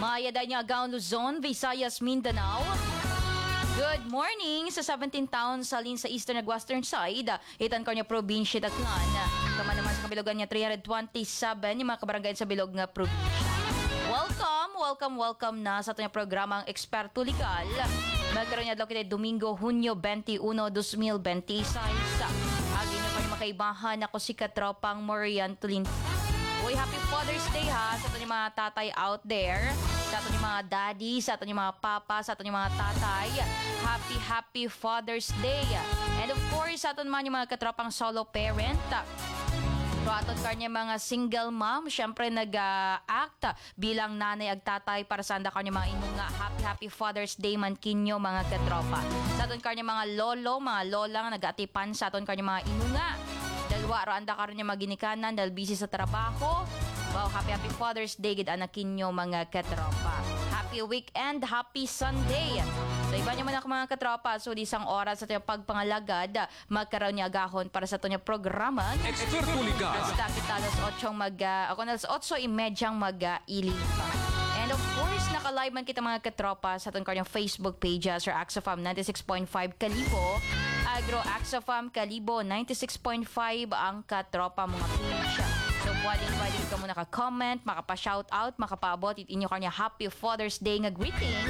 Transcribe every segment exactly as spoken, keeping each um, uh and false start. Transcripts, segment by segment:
Maya niya Agaon, Luzon, Visayas, Mindanao. Good morning sa seventeen towns sa lin sa eastern ag western side. Itan ko niya probinsya Taclan. Kama naman sa kabilogan niya three hundred twenty-seven yung mga kabarangay sa bilog nga probinsya. Welcome, welcome, welcome na sa ating programang Eksperto Legal. Magkaroon niya daw kita Domingo, Hunyo twenty-one, twenty twenty-six. Agi na ko niya makaibahan ako si Katropang Morian Tulin. Uy, happy Father's Day ha sa ating mga tatay out there. Sa ating mga daddy, sa ating mga papa, sa ating mga tatay. Happy, happy Father's Day. And of course, sa ating mga, mga katropang solo parent. So aton kanya mga single mom, syempre nag-act bilang nanay ag tatay para sa anda kanya mga inong nga happy, happy Father's Day man kinyo mga katropa. Sa aton kanya mga lolo, mga lola nag-atipan sa aton kanya mga inong nga. Dalwa, ro anda karon niya maginikanan dahil busy sa trabaho. Wow, happy happy Father's Day gid anak kinyo mga katropa. Happy weekend, happy Sunday. So iba niyo man ako mga katropa, so di isang oras sa tayo pagpangalagad, magkaroon niya agahon para sa tayo programa. Eksperto Legal. Basta kita alas otso mag uh, ako na alas otso imedyang mag-ilipa. And of course, naka-live man kita mga katropa sa itong kanyang Facebook pages or Axofam ninety-six point five Kalibo, Agro Axofam Kalibo ninety-six point five ang katropa mga page. So, pwedeng-pwedeng ka muna ka-comment, makapa-shoutout, makapaabot it inyo kanya Happy Father's Day nga greeting.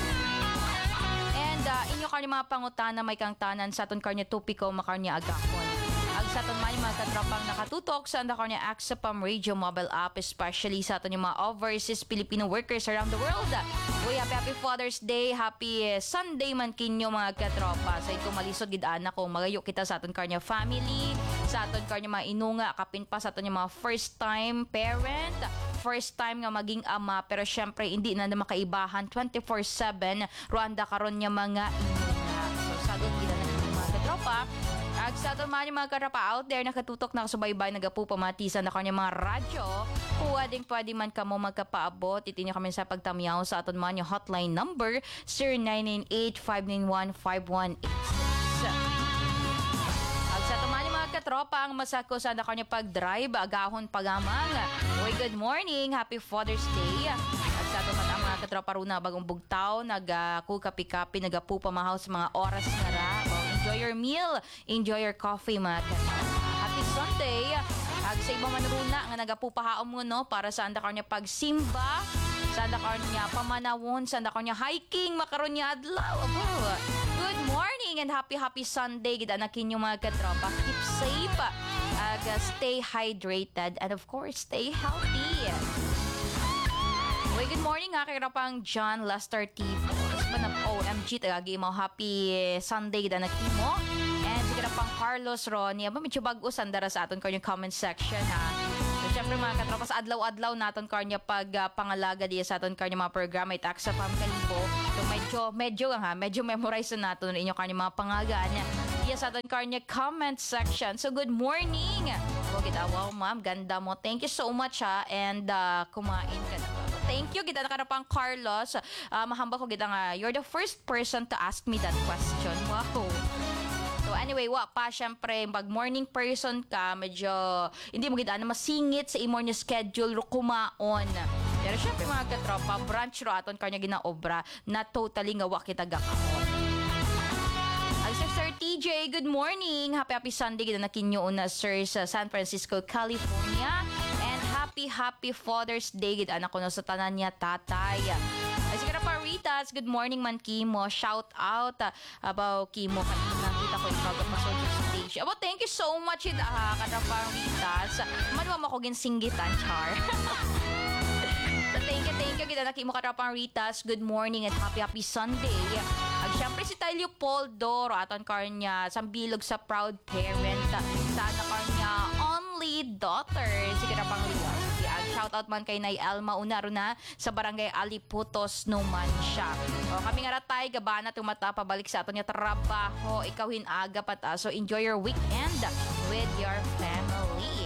And uh, inyo kanya mga pangutana may kang tanan sa aton kanya tupiko makarnya agahon. Ag sa aton man mga katropang nakatutok sa anda kanya Axopam Radio mobile app, especially sa aton yung mga overseas Filipino workers around the world. Uy, happy happy Father's Day, happy Sunday man kinyo mga katropa. Sa ito malisod gid ana ko magayo kita sa aton kanya family, sa aton kanya mga inunga, kapin pa sa aton yung mga first time parent, first time nga maging ama, pero syempre hindi na na makaibahan twenty-four seven Rwanda karon niya mga inunga. So sagot gid na mga katropa. Ag sa aton man yung mga karapa out there nakatutok na kasubaybay nagapu pamatisan na kanya mga radyo. Pwedeng pwede man kamo magkapaabot. Itinyo kami sa pagtamyaw sa aton man yung hotline number zero nine nine eight, five nine one, five one eight six. Ag sa aton man yung mga katropa ang masako sa na kanya pag-drive agahon pagamang. Uy, good morning, happy Father's Day. Ag sa aton man ang mga katropa runa bagong bugtaw nagakukapi-kapi nagapu pamahaw sa mga oras na ra. Enjoy your meal. Enjoy your coffee, mga katropa. Happy Sunday. Ag sa ibang manruna nga nagapupahaom mo no para sa anda kanya pagsimba, sa anda kanya pamanawon, sa anda kanya hiking, makaroon niya adlaw. Abo. Good morning and happy happy Sunday. Gid anakin yung mga katropa. Keep safe. Ag stay hydrated and of course stay healthy. Uy, good morning ha kay kapang John Lester Tipo. O M G tagagi mo happy Sunday da nakimo. And sige na pang Carlos Ronnie aba medyo bago sandara sa aton kanya comment section ha. So syempre mga katropa sa adlaw-adlaw naton kanya pag uh, pangalaga diya sa aton kanya mga programa it Axopam Kalibo. So medyo medyo ha medyo memorize na naton inyo kanya mga pangagaan diya sa aton kanya comment section. So good morning. Wow, kita wow ma'am ganda mo. Thank you so much ha and uh, kumain ka na. Thank you, kita nakarapang Carlos. Uh, mahamba ko kita nga, you're the first person to ask me that question. Wow. So anyway, wa pa, syempre, pag morning person ka, medyo, hindi mo kita na masingit sa imo niya schedule, ro kumaon. Pero syempre mga katropa, branch ro aton kanya ginaobra na totally nga wa kita gakaon. Ay, Sir, Sir T J, good morning. Happy, happy Sunday. Kita nakinyo una, Sir, sa San Francisco, California. Happy, happy Father's Day. Gid anak ko na sa tanan niya, tatay. Ay, sige na pa, Ritas. Good morning, man, Kimo. Shout out uh, about Kimo. Kanina kita ko ikaw kapasod sa stage. Abo, thank you so much, ida, ha, kada pa, Ritas. Manuwa mo ko ginsinggitan, char. So, thank you, thank you. Kita na Kimo katrapang Ritas. Good morning and happy, happy Sunday. At syempre si Tayo Leopoldo, aton karnya, sambilog sa proud parent. Sa anak karnya, only daughter. Sige na pang liwas. Shout out man kay Nay Elma Unaro na sa barangay Aliputos numan siya. O, kami nga ratay gabana tumata pabalik sa aton niya trabaho. Ikaw hinaga pata. So enjoy your weekend with your family.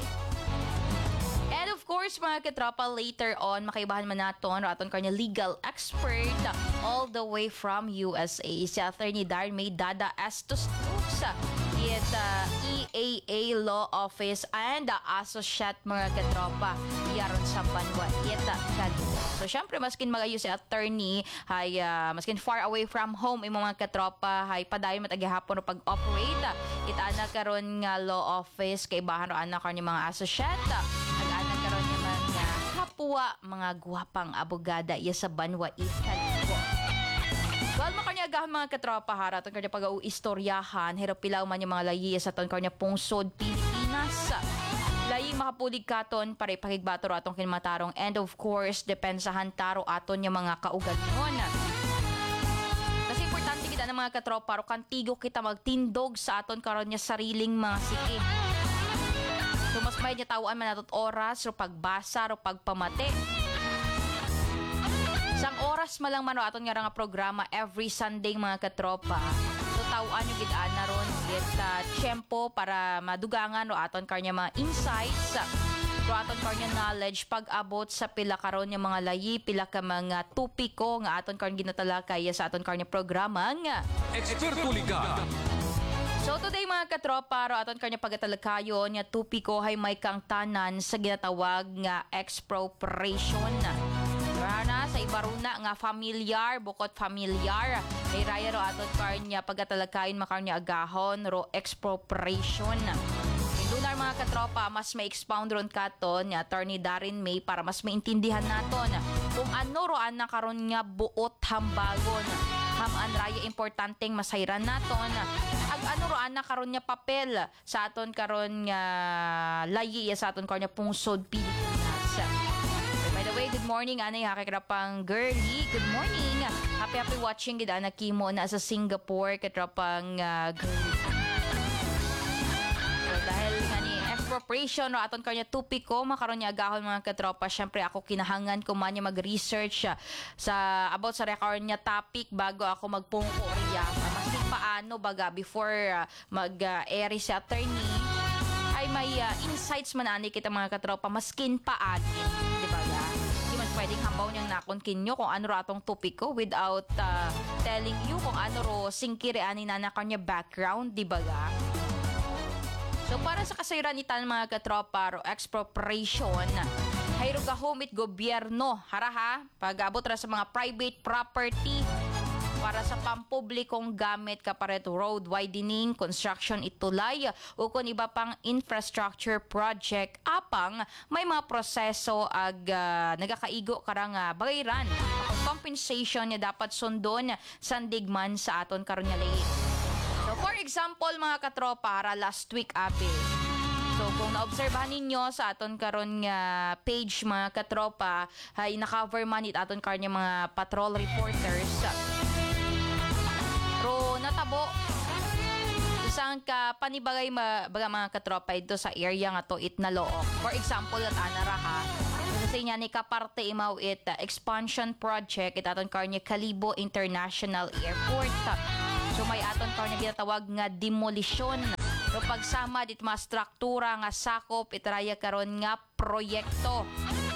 And of course, mga katropa, later on, makaibahan man naton raton kanya legal expert all the way from U S A. Si Attorney Darren May Dada Estos is uh, E A A Law Office and the Associate mga katropa yaron sa Banwa Ita Cadiz. So So syempre maskin magayo si attorney hay uh, maskin far away from home imo mga katropa hay padayon matagihapon pag-operate itaana karon nga law office kay bahan ro ana karon mga associate ag-ana karon nga mga kapwa mga guwapang abogada iya sa Banwa East Calibo. Well, makanya agahon mga katropa hara ton kanya pag-uistoryahan hirap pilaw man yung mga layi sa ton kanya pungsod Pilipinas. Layi makapulig katon para ipakigbato ro atong kinmatarong and of course depensahan taro aton yung mga kaugalingon. Kasi importante kita ng mga katropa ro kantigo kita magtindog sa aton karon nya sariling mga siki. So mas may niya tawaan man natot oras ro pagbasa ro pagpamati. Sang oras malang man ro aton nga nga programa every Sunday mga katropa. So tawaan yung gidaan na ron get uh, tiyempo para madugangan ro aton karnya mga insights ro aton karnya knowledge pag-abot sa pila karon yung mga layi pila ka mga tupiko nga aton karnya ginatalakay sa aton karnya programa nga Eksperto Liga. So today mga katropa ro aton karnya pagatalakayon nga tupiko hay may kang tanan sa ginatawag nga expropriation. Rana sa ibaruna nga familiar bukod familiar ay raya ro aton karnya pagatalakayon makarnya agahon ro expropriation. Indunar mga katropa mas may expound ron katon ni Attorney Darren May para mas maintindihan naton kung ano ro ana karon nga buot hambagon haman raya importanteng masayran naton ag ano ro ana karon nga papel sa aton karon nga layi sa aton karnya pungsod Pilipinas. By the way, good morning anay hakikrapang girly. Good morning. Happy happy watching gid ana Kimo na sa Singapore katrapang uh, girly. So dahil nga ni expropriation ro aton kanya tupiko makaron niya agahon mga katropa syempre ako kinahangan ko man niya mag-research uh, sa about sa record niya topic bago ako magpungko riya. Mas paano baga before uh, mag-air uh, si attorney ay may uh, insights man ani kita mga katropa maskin pa atin, di ba? Di man pwedeng hambaw niyang nakon kinyo kung ano ra atong topiko without uh, telling you kung ano ro singkiri ani na na kanya background, di ba? So para sa kasayran itan mga katropa ro expropriation hayro gahumit gobyerno haraha pag-abot ra sa mga private property para sa pampublikong gamit kaparet road widening, construction itulay o kung iba pang infrastructure project apang may mga proseso ag uh, nagakaigo karang uh, bagayran ang compensation niya dapat sundon sandigman sa aton karon nga lay. So for example mga katropa para last week abe. So kung naobserbahan ninyo sa aton karon nga page mga katropa ay na-cover man it aton karon nga mga patrol reporters. Pero natabo isang ka panibagay ma, baga mga katropa ito sa area nga to it na look. For example at anara ha. Kasi niya ni kaparte imaw it uh, expansion project it aton karnya Kalibo International Airport. So may aton karnya ginatawag nga demolisyon. So pagsama dit mga struktura nga sakop itraya karon nga proyekto.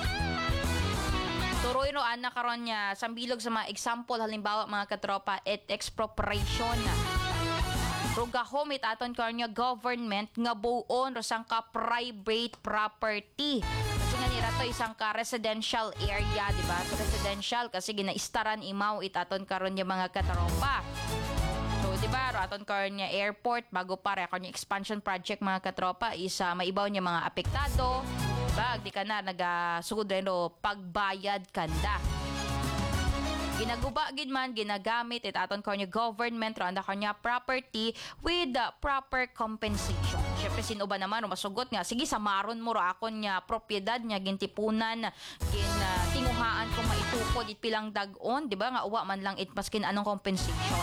Turoy no ana karon niya sambilog sa mga example halimbawa mga katropa et expropriation. Rugahom it aton karon nga government nga buon ro sang ka private property. Kasi nga nira to isang ka residential area, di ba? So residential kasi ginaistaran imaw it aton karon nga mga katropa. So di ba ro aton karon nga airport bago pa ra karon expansion project mga katropa isa maibaw niya mga apektado. Bag di ka na nagasugod rin o pagbayad kanda. Ginaguba gid man ginagamit it aton kanya government ro anda kanya property with the proper compensation. Syempre sino ba naman o masugot nga sige samaron mo ro akon nya propiedad nya gintipunan gin uh, tinguhaan kung maitukod it pilang dag-on, di ba nga uwa man lang it maskin anong compensation.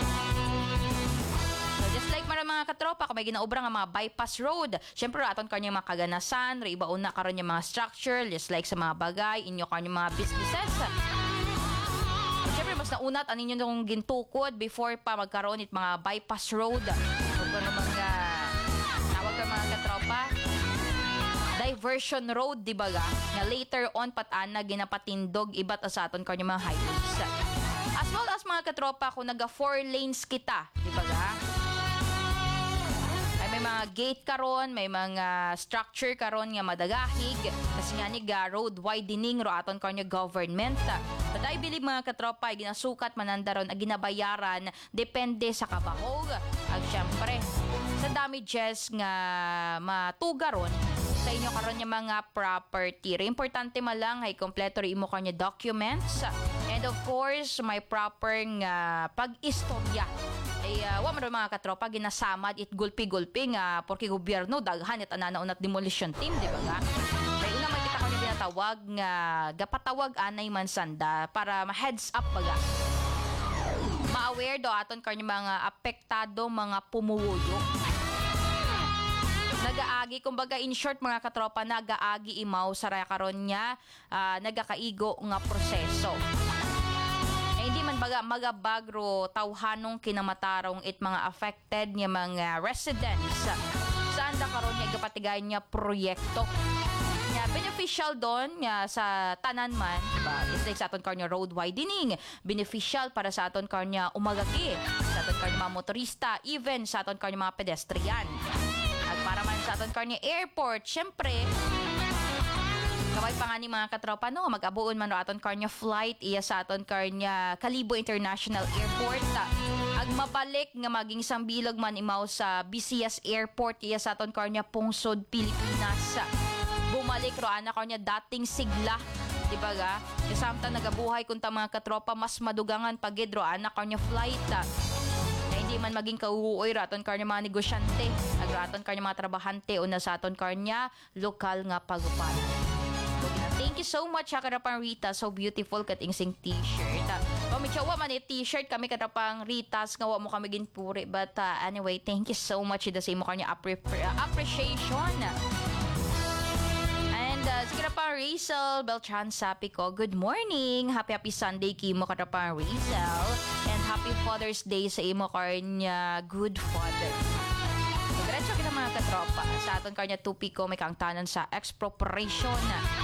Like mara mga katropa kung may ginaobra nga mga bypass road. Syempre aton kanya mga kaganasan, re iba una karon yung mga structure, just like sa mga bagay, inyo kanya mga businesses. Syempre mas naunat anin nyo nung gintukod before pa magkaroon it mga bypass road. So kung mga tawag ka mga katropa, diversion road, di ba ga? Na later on patana ginapatindog ibat sa aton kanya mga highways. As well as mga katropa kung naga four lanes kita, di ba ga? May may mga gate karon, may mga structure karon nga madagahig kasi nga ni ga road widening ro aton karnya government. But I believe mga katropa ay ginasukat mananda ron ag ginabayaran depende sa kabahog. Ag syempre sa damages nga matuga ron sa inyo karon nga mga property. Re importante malang ay kompleto ri imo kanya documents and of course may proper nga pag-istorya. Ay uh, wa man mga katropa ginasamad it gulpi-gulpi nga porke gobyerno daghan it anana unat demolition team, di ba ga? Kay una man kita kanya binatawag nga gapatawag anay man sanda para ma-heads up baga. Ma-aware do aton kanya mga apektado mga pumuwuyok. Nagaagi, kumbaga in short mga katropa, nagaagi imaw sa raya karon niya, uh, nagakaigo nga proseso. Eh, hindi man baga magabagro tawhanong kinamatarong it mga affected niya mga residents. Saan da karon niya gapatigayan niya proyekto. Nya beneficial doon nya sa tanan man, diba? It's like sa aton karnya road widening, beneficial para sa aton karnya umagaki, sa aton karnya mga motorista, even sa aton karnya mga pedestrian. At para man sa aton karnya airport, syempre, kaway pa nga ni mga katropa, no, mag-abuon man ro aton karnya flight, iya sa aton karnya Kalibo International Airport. Ag mabalik nga maging sambilog man imaw sa B C S Airport, iya sa aton karnya Pungsod, Pilipinas. Bumalik ro ana karnya dating sigla, di ba ga? Kasamtang nagabuhay kunta mga katropa, mas madugangan pagid ro ana karnya flight. Hindi man maging kauuoy raton karnya mga negosyante, agraton karnya mga trabahante o na sa aton karnya lokal nga pagupan. Thank you so much ha kadapang Rita, so beautiful kating sing t-shirt. Pamitsawa man it t-shirt kami kadapang Ritas nga wa mo kami ginpuri, but uh, anyway, thank you so much ida sa imo karnya appre- appreciation. And uh, sige na pa Rachel Beltran sapi ko, good morning, happy happy Sunday kimo kadapang Rachel. Happy Father's Day sa imo karnya good father. So, diretso kita mga katropa. Sa aton karnya tupiko may kangtanan sa expropriation.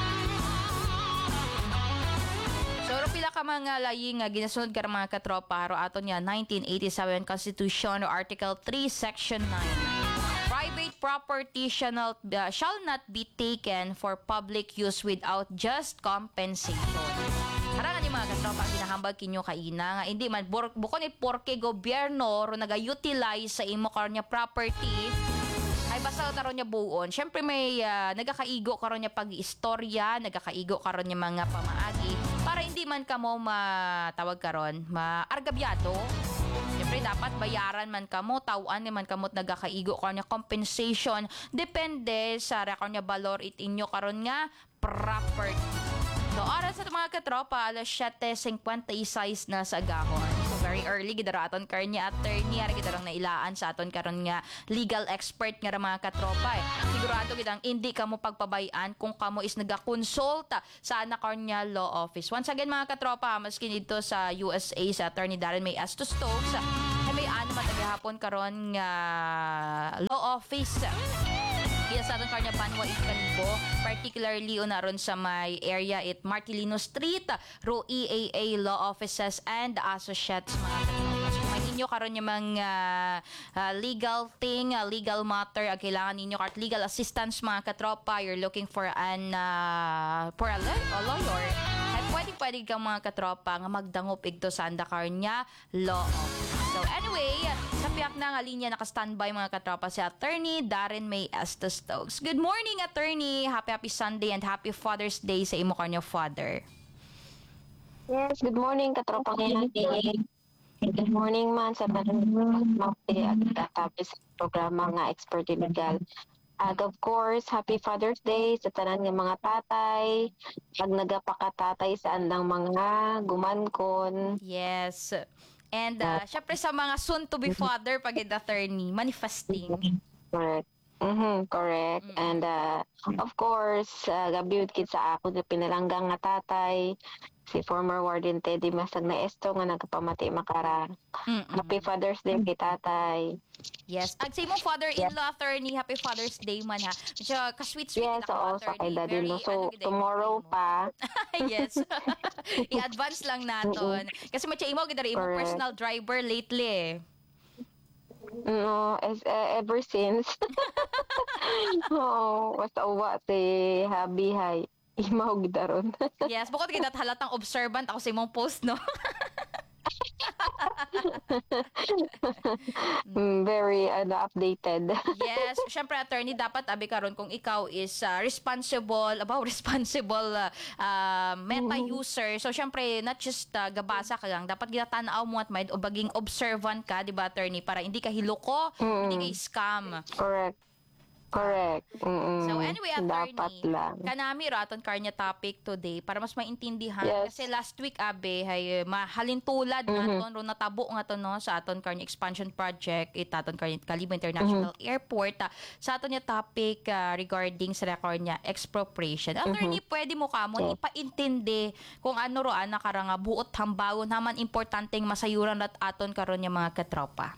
So, pila ka mga laying nga ginasunod ka mga katropa haro aton niya nineteen eighty-seven Constitution Article three Section nine. Private property shall not, uh, shall not be taken for public use without just compensation. Harangan ni mga katropa ginahambag kinyo kaina nga hindi man bur- bukod ni porke gobyerno ro naga-utilize sa imo karnya property ay basta karon niya buon. Syempre may uh, nagakaigo karon niya pag-istorya, nagakaigo karon niya mga pamaagi para hindi man kamo matawag karon maargabyado. Syempre dapat bayaran man kamo, tawan ni man kamo nagakaigo karon niya compensation depende sa karon niya valor it inyo karon nga property. So, oras sa mga katropa, alas siyete fifty-six na sa agahon. So, very early, gidara aton karnya attorney, ari gidarang nailaan sa aton karon nga legal expert nga mga katropa. Eh. Sigurado gidang hindi kamo pagpabayaan kung kamo is nagakonsult sa anak karnya law office. Once again mga katropa, maskin dito sa U S A sa attorney Darren May Astos Stokes, ay may ano matagihapon karon nga law office. Iya sa aton karnya Banwa it Kalibo, particularly unaron sa may area it Martilino Street, ro E A A law offices and associates mga katropa. So kung ninyo karon yung mga uh, legal thing, uh, legal matter, uh, kailangan ninyo kart legal assistance mga katropa, you're looking for an uh, for a, le- a lawyer, at pwede-pwede kang mga katropa nga magdangop igto sa anda karnya law office. So anyway, sa piyak na nga linya naka-standby mga katropa si Attorney Darren May Astos Stokes. Good morning, Attorney. Happy happy Sunday and happy Father's Day sa imo kanyo father. Yes, good morning katropa ngayon. Good morning man sa tanong mapili at tatapos sa programa nga Expert in Legal. And of course, happy Father's Day sa tanan ng mga tatay, pag nagapakatatay sa andang mga gumankon. Yes. And uh, syempre sa mga soon to be father pag attorney, manifesting. Correct. Mm-hmm, correct. Mm-hmm. And uh, of course, uh, gabiud kid sa ako na pinalanggang nga tatay, si former Warden Teddy Masag na esto nga nagpamati makara. Mm-mm. Happy Father's Day kay tatay. Yes. Ag say mo father-in-law attorney, happy Father's Day man ha. Medyo ka-sweet-sweet Yes, ito oo, sa kay attorney. daddy Very, mo. So, ano, gid- tomorrow mo. pa. Yes. I-advance lang naton. Kasi medyo imo gid imo Correct. personal driver lately eh. No, as, uh, ever since. Oo, basta uwa si Habi hay. Imawag daron. Yes, bukod kita halatang observant ako sa imong post, no? Mm, very ano, updated. Yes, syempre attorney dapat abi karon kung ikaw is ah, responsible about responsible ah, ah, meta user. So syempre not just ah, gabasa ka lang, dapat ginatanaw mo at may o baging observant ka, di ba attorney, para hindi ka hiloko, hindi ka Mm, scam. correct. Correct. So Mm, anyway, dapat attorney, lang. kanami raton karnya topic today para mas maintindihan kasi Yes. last week abe hay mahalintulad nga Mhm. ton ro natabo nga ton no sa aton karnya expansion project itaton karnya Kalibo Mhm. International Airport ah, sa aton nga topic ah, regarding sa record niya expropriation. Attorney, pwede mo kamon Yes. ipaintindi kung ano ro ana karanga buot hambawon naman importanteng masayuran at aton karon nga mga katropa.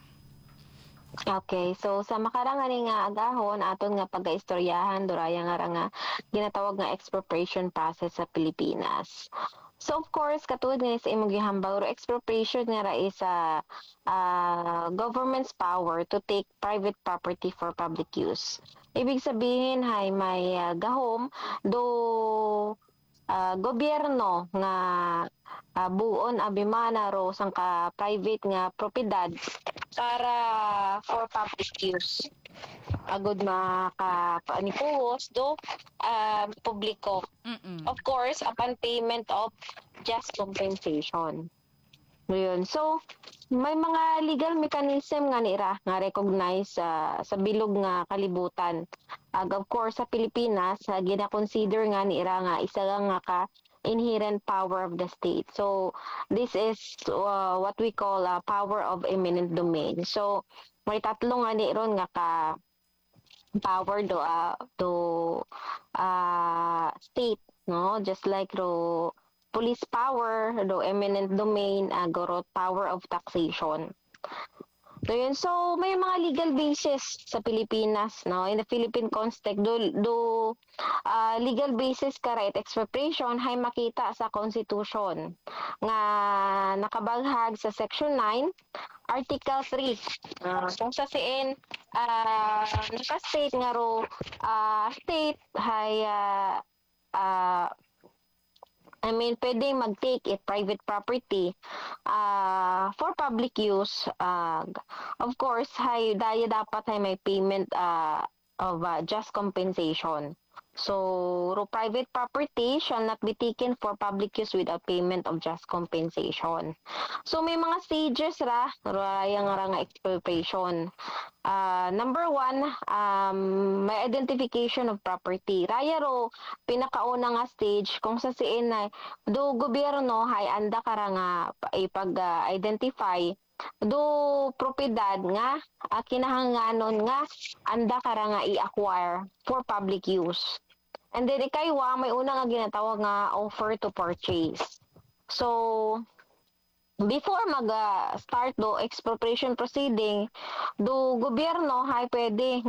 Okay, so sa makarang nga agahon aton nga pagaistoryahan duraya nga ra nga ginatawag nga expropriation process sa Pilipinas. So of course katulad nga sa imong gihambal ro expropriation nga ra is a ah, government's power to take private property for public use. Ibig sabihin hay may ah, gahom do ah, gobyerno nga ah, buon abimana ro sang ka private nga propiedad para for public use. Agod maka paanipuhos do um, publiko. Mm. Of course, upon payment of just compensation. Yun. So, may mga legal mechanism nga nira nga recognize sa sa bilog nga kalibutan. Ag of course sa Pilipinas uh, gina-consider nga nira nga isa lang nga ka inherent power of the state. So, this is uh, what we call uh, power of eminent domain. So, may tatlo nga ni ron nga ka power do uh, do uh, state, no, just like ro police power do eminent domain uh, goro power of taxation. So yun, so may mga legal basis sa Pilipinas, no, in the Philippine context do do uh, legal basis ka right expropriation hay makita sa constitution nga nakabaghag sa section nine Article three. Uh, kung sa siin uh, naka-state nga ro uh, state hay uh, uh, I mean, pwedeng mag-take it private property uh, for public use. Uh, of course, hay, daya dapat hay may payment uh, of uh, just compensation. So, ro private property shall not be taken for public use without payment of just compensation. So, may mga stages ra, raya nga ra nga expropriation. Uh, number one, um, may identification of property. Raya ro, pinakauna nga stage, kung sa siin na, do gobyerno hay anda ka ra nga ipag-identify do propiedad nga uh, kinahanganon nga anda ka ra nga i-acquire for public use. And then ikaywa may una nga ginatawag nga offer to purchase. So before mag uh, start do expropriation proceeding do gobyerno hay pwede